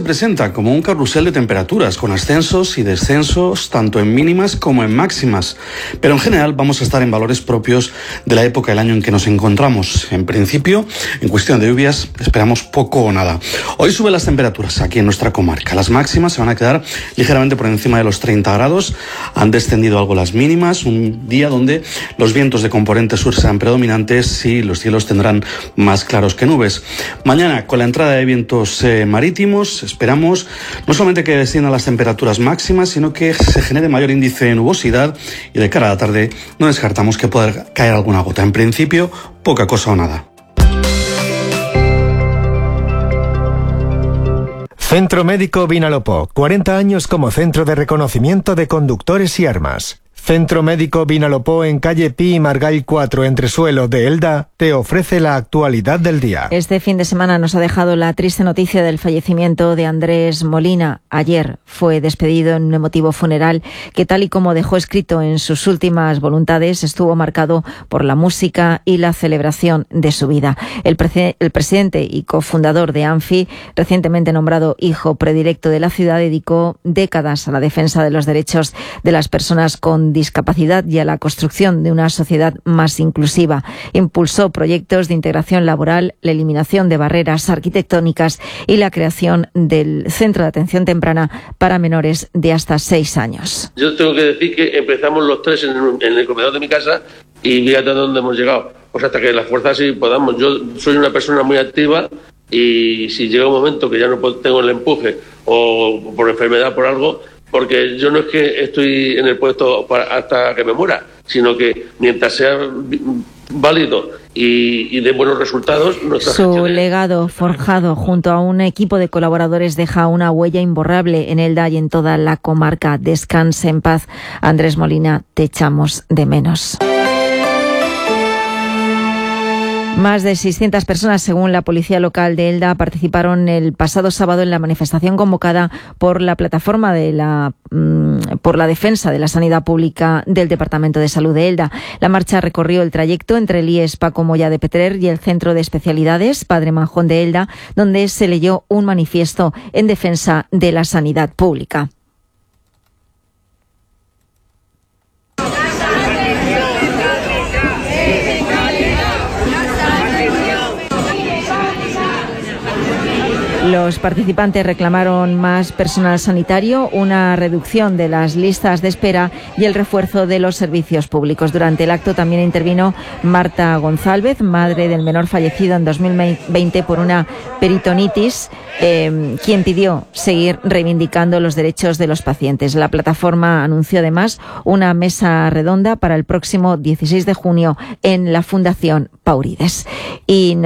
presenta como un carrusel de temperaturas, con ascensos y descensos tanto en mínimas como en máximas. Pero en general vamos a estar en valores propios de la época del año en que nos encontramos. En principio, en cuestión de lluvias, esperamos poco o nada. Hoy suben las temperaturas aquí en nuestra comarca. Las máximas se van a quedar ligeramente por encima de los 30 grados. Han descendido algo las mínimas. Un día donde los vientos de componente sur serán predominantes y los cielos tendrán más claros que nubes. Mañana, con la entrada de vientos marítimos, esperamos no solamente que desciendan las temperaturas máximas, sino que se genere mayor índice de nubosidad y de cara a la tarde no descartamos que pueda caer alguna gota. En principio, poca cosa o nada. Centro Médico Vinalopó, 40 años como centro de reconocimiento de conductores y armas. Centro Médico Vinalopó en calle Pi y Margall 4, Entresuelo de Elda, te ofrece la actualidad del día. Este fin de semana nos ha dejado la triste noticia del fallecimiento de Andrés Molina. Ayer fue despedido en un emotivo funeral que, tal y como dejó escrito en sus últimas voluntades, estuvo marcado por la música y la celebración de su vida. El presidente y cofundador de ANFI, recientemente nombrado hijo predilecto de la ciudad, dedicó décadas a la defensa de los derechos de las personas con discapacidad y a la construcción de una sociedad más inclusiva. Impulsó proyectos de integración laboral, la eliminación de barreras arquitectónicas y la creación del Centro de Atención Temprana para menores de hasta 6 años. Yo tengo que decir que empezamos los tres en el comedor de mi casa y fíjate a dónde hemos llegado. Pues hasta que las fuerzas sí podamos. Yo soy una persona muy activa y si llega un momento que ya no tengo el empuje o por enfermedad, por algo, porque yo no es que estoy en el puesto hasta que me muera, sino que mientras sea válido y de buenos resultados. Su legado forjado junto a un equipo de colaboradores deja una huella imborrable en Elda y en toda la comarca. Descanse en paz, Andrés Molina, te echamos de menos. Más de 600 personas, según la policía local de Elda, participaron el pasado sábado en la manifestación convocada por la plataforma por la defensa de la sanidad pública del Departamento de Salud de Elda. La marcha recorrió el trayecto entre el IES Paco Moya de Petrer y el Centro de Especialidades Padre Manjón de Elda, donde se leyó un manifiesto en defensa de la sanidad pública. Los participantes reclamaron más personal sanitario, una reducción de las listas de espera y el refuerzo de los servicios públicos. Durante el acto también intervino Marta González, madre del menor fallecido en 2020 por una peritonitis, quien pidió seguir reivindicando los derechos de los pacientes. La plataforma anunció además una mesa redonda para el próximo 16 de junio en la Fundación Paurides. Y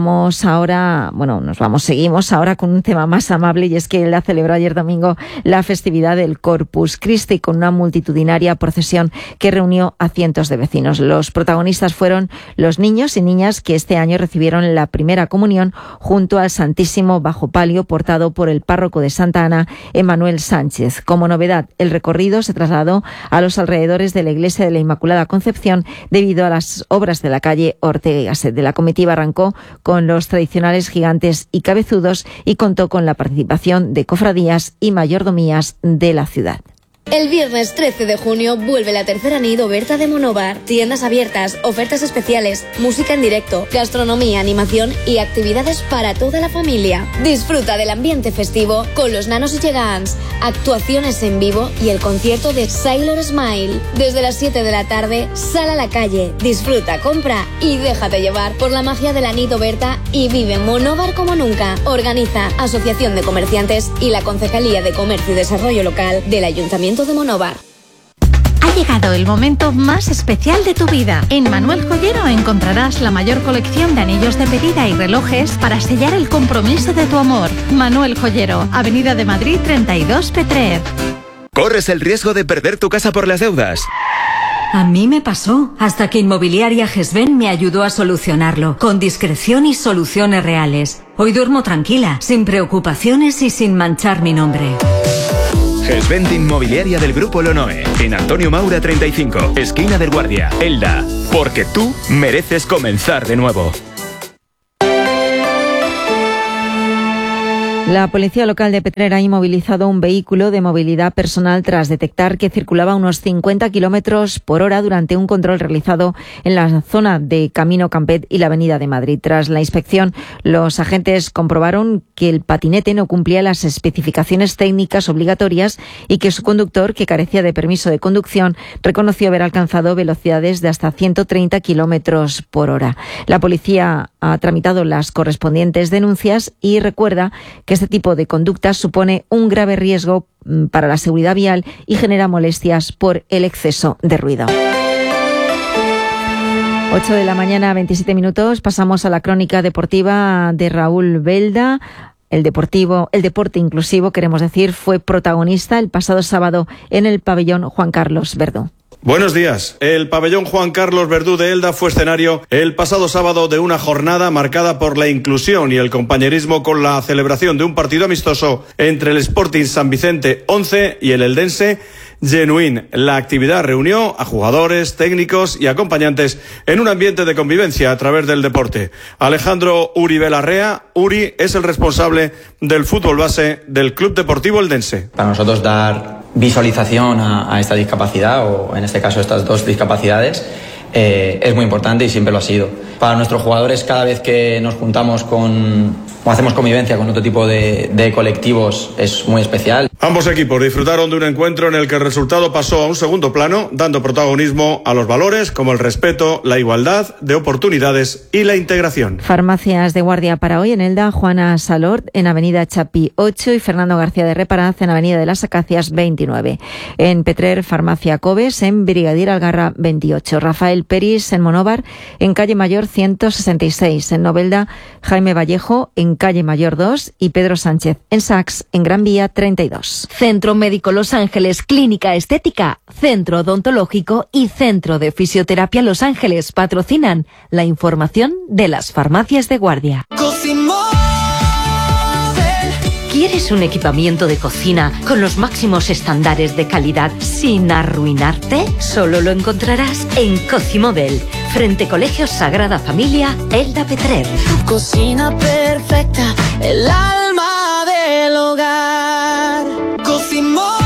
seguimos ahora con un tema más amable, y es que Elda celebró ayer domingo la festividad del Corpus Christi con una multitudinaria procesión que reunió a cientos de vecinos. Los protagonistas fueron los niños y niñas que este año recibieron la primera comunión junto al Santísimo bajo palio portado por el párroco de Santa Ana, Emanuel Sánchez. Como novedad, el recorrido se trasladó a los alrededores de la Iglesia de la Inmaculada Concepción debido a las obras de la calle Ortega y Gasset. La comitiva arrancó con los tradicionales gigantes y cabezudos y contó con la participación de cofradías y mayordomías de la ciudad. El viernes 13 de junio vuelve la tercera nit oberta de Monóvar. Tiendas abiertas, ofertas especiales, música en directo, gastronomía, animación y actividades para toda la familia. Disfruta del ambiente festivo con los nanos y gegants, actuaciones en vivo y el concierto de Sailor Smile. Desde las 7 de la tarde, sal a la calle, disfruta, compra y déjate llevar por la magia de la nit oberta y vive Monóvar como nunca. Organiza Asociación de Comerciantes y la Concejalía de Comercio y Desarrollo Local del Ayuntamiento de Monóvar. Ha llegado el momento más especial de tu vida. En Manuel Joyero encontrarás la mayor colección de anillos de pedida y relojes para sellar el compromiso de tu amor. Manuel Joyero, Avenida de Madrid 32, Petrer. ¿Corres el riesgo de perder tu casa por las deudas? A mí me pasó, hasta que Inmobiliaria Gesben me ayudó a solucionarlo, con discreción y soluciones reales. Hoy duermo tranquila, sin preocupaciones y sin manchar mi nombre. Gesben Inmobiliaria del Grupo Lonoe, en Antonio Maura 35, esquina del Guardia, Elda. Porque tú mereces comenzar de nuevo. La policía local de Petrer ha inmovilizado un vehículo de movilidad personal tras detectar que circulaba a unos 50 kilómetros por hora durante un control realizado en la zona de Camino Campet y la Avenida de Madrid. Tras la inspección, los agentes comprobaron que el patinete no cumplía las especificaciones técnicas obligatorias y que su conductor, que carecía de permiso de conducción, reconoció haber alcanzado velocidades de hasta 130 kilómetros por hora. La policía ha tramitado las correspondientes denuncias y recuerda que este tipo de conducta supone un grave riesgo para la seguridad vial y genera molestias por el exceso de ruido. 8 de la mañana, 27 minutos. Pasamos a la crónica deportiva de Raúl Belda. El deporte inclusivo, queremos decir, fue protagonista el pasado sábado en el pabellón Juan Carlos Verdú. Buenos días. El pabellón Juan Carlos Verdú de Elda fue escenario el pasado sábado de una jornada marcada por la inclusión y el compañerismo con la celebración de un partido amistoso entre el Sporting San Vicente 11 y el Eldense Genuín. La actividad reunió a jugadores, técnicos y acompañantes en un ambiente de convivencia a través del deporte. Alejandro Uribe Larrea, Uri, es el responsable del fútbol base del Club Deportivo Eldense. Para nosotros dar visualización a esta discapacidad, o en este caso estas dos discapacidades, es muy importante y siempre lo ha sido. Para nuestros jugadores, cada vez que nos juntamos o hacemos convivencia con otro tipo de colectivos, es muy especial. Ambos equipos disfrutaron de un encuentro en el que el resultado pasó a un segundo plano, dando protagonismo a los valores como el respeto, la igualdad de oportunidades y la integración. Farmacias de guardia para hoy en Elda, Juana Salort en Avenida Chapí 8 y Fernando García de Reparaz en Avenida de las Acacias 29. En Petrer, Farmacia Cobes en Brigadier Algarra 28. Rafael Peris en Monóvar en Calle Mayor 166. En Novelda, Jaime Vallejo en Calle Mayor 2 y Pedro Sánchez en Sax en Gran Vía 32. Centro Médico Los Ángeles, Clínica Estética, Centro Odontológico y Centro de Fisioterapia Los Ángeles patrocinan la información de las farmacias de guardia. ¿Quieres un equipamiento de cocina con los máximos estándares de calidad sin arruinarte? Solo lo encontrarás en Cocimóvel, frente Colegio Sagrada Familia, Elda Petrer. Tu cocina perfecta, el alma del hogar. Cocimóvel.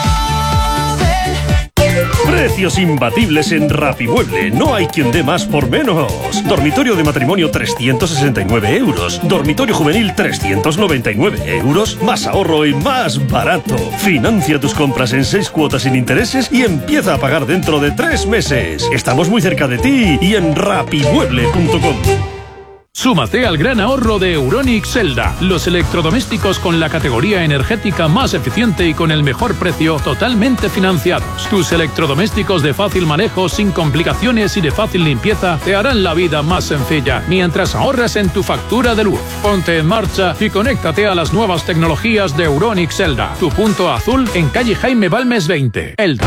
Precios imbatibles en Rapimueble. No hay quien dé más por menos. Dormitorio de matrimonio 369 euros. Dormitorio juvenil 399 euros. Más ahorro y más barato. Financia tus compras en 6 cuotas sin intereses y empieza a pagar dentro de 3 meses. Estamos muy cerca de ti y en rapimueble.com. Súmate al gran ahorro de Euronics Elda. Los electrodomésticos con la categoría energética más eficiente y con el mejor precio, totalmente financiados. Tus electrodomésticos de fácil manejo, sin complicaciones y de fácil limpieza te harán la vida más sencilla mientras ahorras en tu factura de luz. Ponte en marcha y conéctate a las nuevas tecnologías de Euronics Elda. Tu punto azul en calle Jaime Balmes 20. Elda.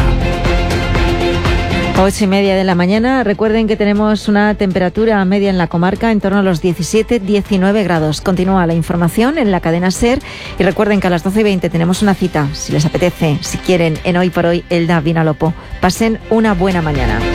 8:30 de la mañana. Recuerden que tenemos una temperatura media en la comarca en torno a los 17-19 grados. Continúa la información en la cadena SER y recuerden que a las 12:20 tenemos una cita, si les apetece, si quieren, en Hoy por Hoy, Elda Vinalopó. Pasen una buena mañana.